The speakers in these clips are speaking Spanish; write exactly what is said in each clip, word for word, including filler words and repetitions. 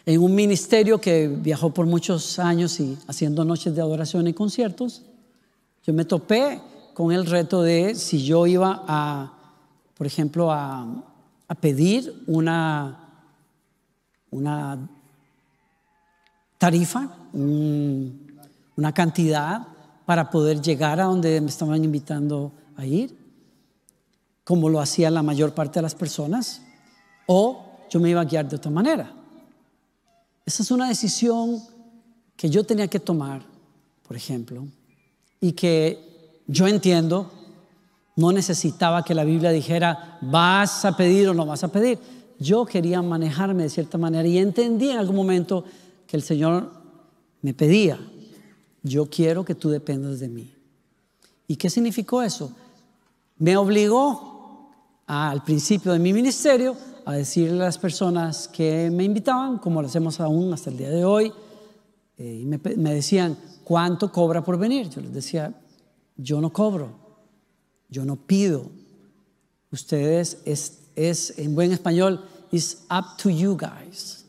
En un ministerio que viajó por muchos años y haciendo noches de adoración y conciertos, yo me topé con el reto de si yo iba a, por ejemplo, a, a pedir una, una tarifa, un, una cantidad para poder llegar a donde me estaban invitando a ir, como lo hacía la mayor parte de las personas, o yo me iba a guiar de otra manera. Esa es una decisión que yo tenía que tomar, por ejemplo, y que yo entiendo, no necesitaba que la Biblia dijera vas a pedir o no vas a pedir. Yo quería manejarme de cierta manera y entendí en algún momento que el Señor me pedía, yo quiero que tú dependas de mí. ¿Y qué significó eso? Me obligó a, al principio de mi ministerio a decirle a las personas que me invitaban, como lo hacemos aún hasta el día de hoy, eh, y me, me decían, ¿cuánto cobra por venir? Yo les decía, yo no cobro, yo no pido. Ustedes, es, es en buen español, it's up to you guys.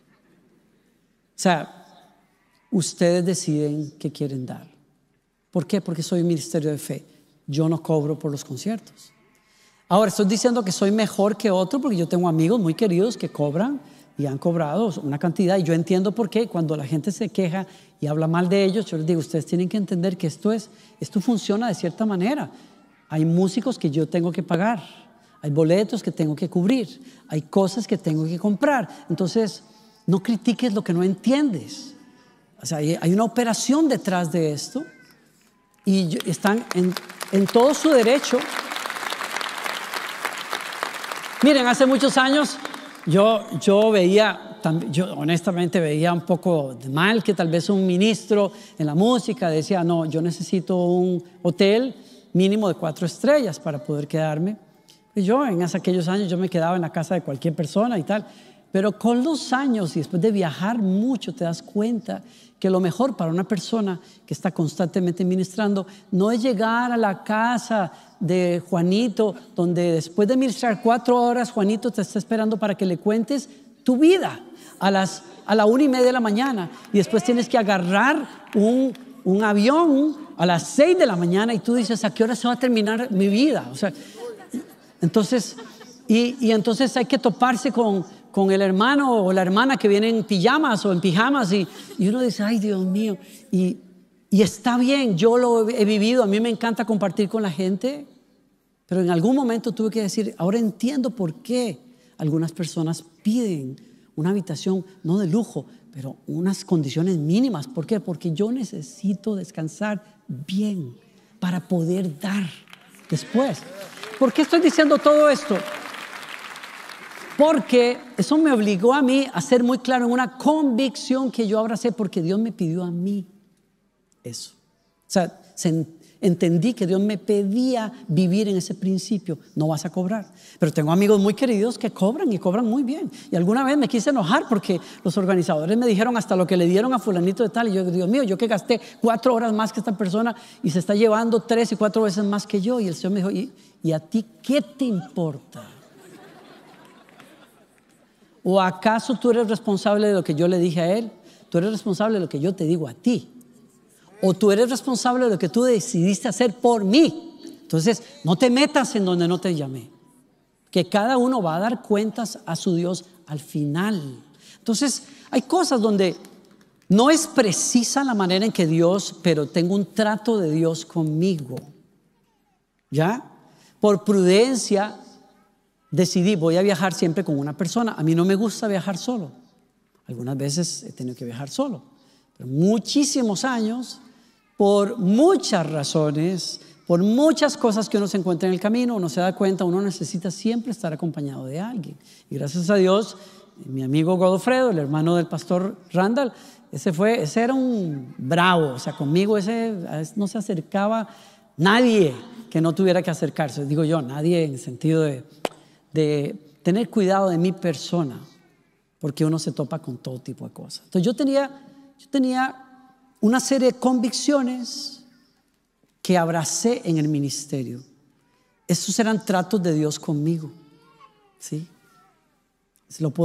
O sea, ustedes deciden qué quieren dar. ¿Por qué? Porque soy un ministerio de fe. Yo no cobro por los conciertos. Ahora, estoy diciendo que soy mejor que otro porque yo tengo amigos muy queridos que cobran y han cobrado una cantidad y yo entiendo por qué. Cuando la gente se queja y habla mal de ellos, yo les digo, ustedes tienen que entender que esto es, esto funciona de cierta manera. Hay músicos que yo tengo que pagar, hay boletos que tengo que cubrir, hay cosas que tengo que comprar. Entonces, no critiques lo que no entiendes. O sea, hay, hay una operación detrás de esto y están en, en todo su derecho. Miren, hace muchos años yo, yo veía, yo honestamente veía un poco de mal que tal vez un ministro en la música decía, no, yo necesito un hotel mínimo de cuatro estrellas para poder quedarme. Y yo en aquellos años yo me quedaba en la casa de cualquier persona y tal. Pero con los años y después de viajar mucho te das cuenta que lo mejor para una persona que está constantemente ministrando no es llegar a la casa de Juanito donde después de ministrar cuatro horas Juanito te está esperando para que le cuentes tu vida a, las, a la una y media de la mañana y después tienes que agarrar un, un avión a las seis de la mañana y tú dices ¿a qué hora se va a terminar mi vida? O sea, entonces, y, y entonces hay que toparse con con el hermano o la hermana que viene en pijamas o en pijamas y, y uno dice, ay Dios mío, y, y está bien, yo lo he vivido, a mí me encanta compartir con la gente, pero en algún momento tuve que decir, ahora entiendo por qué algunas personas piden una habitación, no de lujo, pero unas condiciones mínimas. ¿Por qué? Porque yo necesito descansar bien para poder dar después. ¿Por qué estoy diciendo todo esto? Porque eso me obligó a mí a ser muy claro en una convicción que yo abracé porque Dios me pidió a mí eso. O sea, se, entendí que Dios me pedía vivir en ese principio. No vas a cobrar. Pero tengo amigos muy queridos que cobran y cobran muy bien. Y alguna vez me quise enojar porque los organizadores me dijeron hasta lo que le dieron a fulanito de tal. Y yo, Dios mío, yo que gasté cuatro horas más que esta persona y se está llevando tres y cuatro veces más que yo. Y el Señor me dijo, ¿y, y a ti qué te importa? ¿O acaso tú eres responsable de lo que yo le dije a él? Tú eres responsable de lo que yo te digo a ti. O tú eres responsable de lo que tú decidiste hacer por mí. Entonces, no te metas en donde no te llamé. Que cada uno va a dar cuentas a su Dios al final. Entonces, hay cosas donde no es precisa la manera en que Dios, pero tengo un trato de Dios conmigo. ¿Ya? Por prudencia decidí, voy a viajar siempre con una persona. A mí no me gusta viajar solo. Algunas veces he tenido que viajar solo. Pero muchísimos años, por muchas razones, por muchas cosas que uno se encuentra en el camino, uno se da cuenta, uno necesita siempre estar acompañado de alguien. Y gracias a Dios, mi amigo Godofredo, el hermano del pastor Randall, ese, fue, ese era un bravo. O sea, conmigo ese no se acercaba nadie que no tuviera que acercarse. Digo yo, nadie en el sentido de... de tener cuidado de mi persona, porque uno se topa con todo tipo de cosas. Entonces yo tenía, yo tenía una serie de convicciones que abracé en el ministerio. Estos eran tratos de Dios conmigo, ¿sí? Se lo puedo